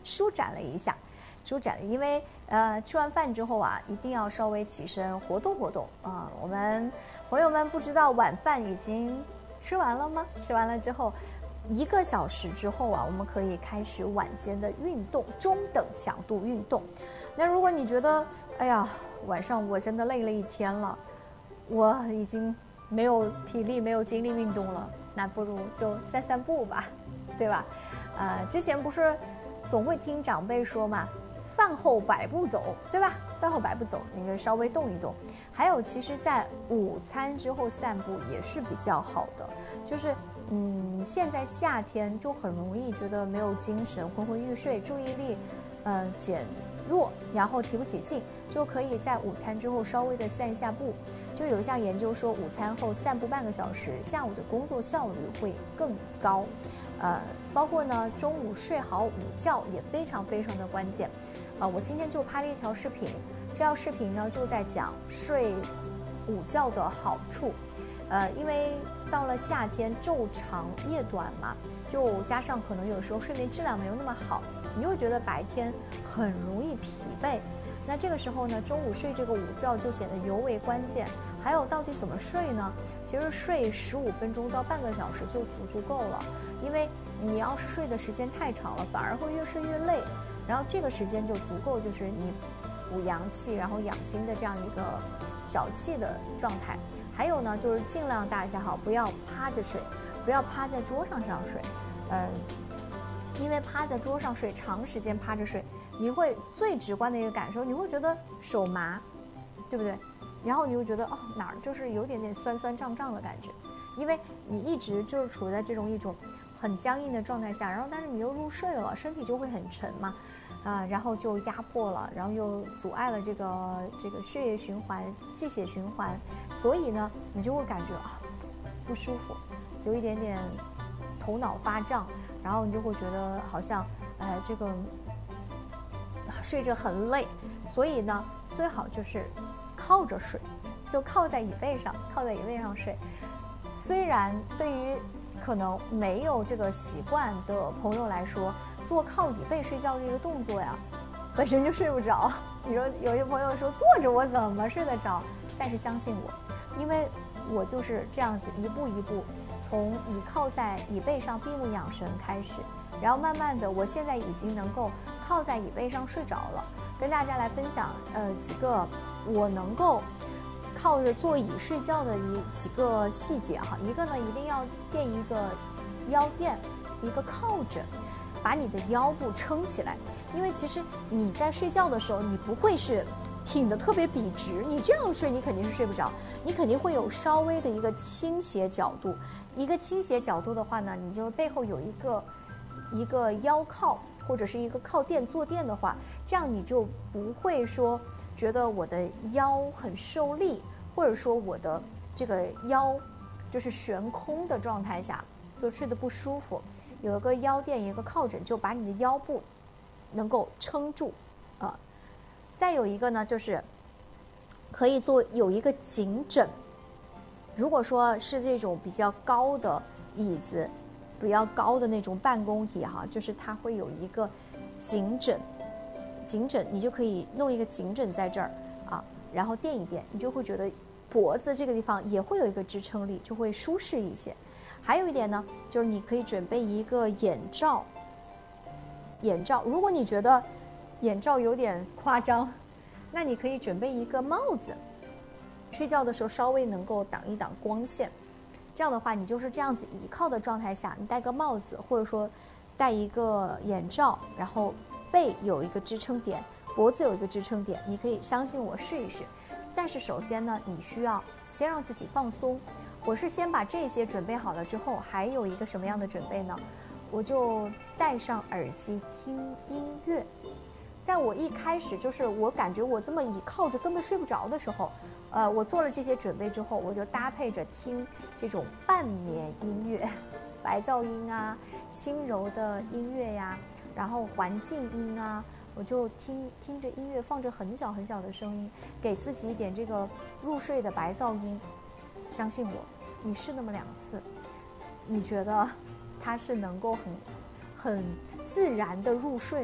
舒展了一下。因为吃完饭之后啊，一定要稍微起身活动活动啊。我们朋友们不知道晚饭已经吃完了吗？吃完了之后，1个小时之后啊，我们可以开始晚间的运动，中等强度运动。那如果你觉得，哎呀，晚上我真的累了一天了，我已经没有体力、没有精力运动了，那不如就散散步吧，对吧？之前不是总会听长辈说嘛，饭后100步走，对吧？饭后100步走，你可以稍微动一动。还有，其实，在午餐之后散步也是比较好的。就是，现在夏天就很容易觉得没有精神、昏昏欲睡，注意力，减弱，然后提不起劲，就可以在午餐之后稍微的散一下步。就有一项研究说，午餐后散步半个小时，下午的工作效率会更高。包括呢，中午睡好午觉也非常非常的关键。我今天就拍了一条视频，这条视频呢就在讲睡午觉的好处。因为到了夏天昼长夜短嘛，就加上可能有时候睡眠质量没有那么好，你就会觉得白天很容易疲惫。那这个时候呢，中午睡这个午觉就显得尤为关键。还有到底怎么睡呢？其实睡15分钟到半个小时就足够了，因为你要是睡的时间太长了，反而会越睡越累。然后这个时间就足够，就是你补阳气，然后养心的这样一个小气的状态。还有呢，就是尽量大家好，不要趴着睡，不要趴在桌上这样睡。因为趴在桌上睡，长时间趴着睡，你会最直观的一个感受，你会觉得手麻，对不对？然后你会觉得哪儿就是有点酸酸胀胀的感觉，因为你一直就是处在这种一种很僵硬的状态下，然后但是你又入睡了，身体就会很沉嘛，然后就压迫了，然后又阻碍了这个血液循环、气血循环，所以呢，你就会感觉不舒服，有一点点头脑发胀，然后你就会觉得好像这个睡着很累，所以呢，最好就是靠着睡，就靠在椅背上睡。虽然对于可能没有这个习惯的朋友来说，做靠椅背睡觉这个动作呀，本身就睡不着。你说有些朋友说坐着我怎么睡得着？但是相信我，因为我就是这样子一步一步从倚靠在椅背上闭目养神开始，然后慢慢的，我现在已经能够靠在椅背上睡着了。跟大家来分享几个我能够靠着座椅睡觉的几个细节哈。一个呢，一定要垫一个腰垫，一个靠枕，把你的腰部撑起来。因为其实你在睡觉的时候，你不会是挺得特别笔直，你这样睡你肯定是睡不着，你肯定会有稍微的一个倾斜角度。一个倾斜角度的话呢，你就背后有一个腰靠或者是一个靠垫坐垫的话，这样你就不会说觉得我的腰很受力，或者说我的这个腰就是悬空的状态下就睡得不舒服。有一个腰垫一个靠枕，就把你的腰部能够撑住再有一个呢，就是可以有一个颈枕。如果说是这种比较高的椅子，比较高的那种办公椅哈，就是它会有一个颈枕，你就可以弄一个颈枕在这儿然后垫一垫，你就会觉得脖子这个地方也会有一个支撑力，就会舒适一些。还有一点呢，就是你可以准备一个眼罩。如果你觉得眼罩有点夸张，那你可以准备一个帽子，睡觉的时候稍微能够挡一挡光线。这样的话，你就是这样子倚靠的状态下，你戴个帽子，或者说戴一个眼罩，然后背有一个支撑点，脖子有一个支撑点，你可以相信我试一试。但是首先呢，你需要先让自己放松。我是先把这些准备好了之后，还有一个什么样的准备呢？我就戴上耳机听音乐。在我一开始就是我感觉我这么倚靠着根本睡不着的时候，我做了这些准备之后，我就搭配着听这种半眠音乐，白噪音啊，轻柔的音乐呀，然后环境音啊，我就听着音乐，放着很小很小的声音，给自己一点这个入睡的白噪音。相信我，你试那么2次，你觉得它是能够很自然的入睡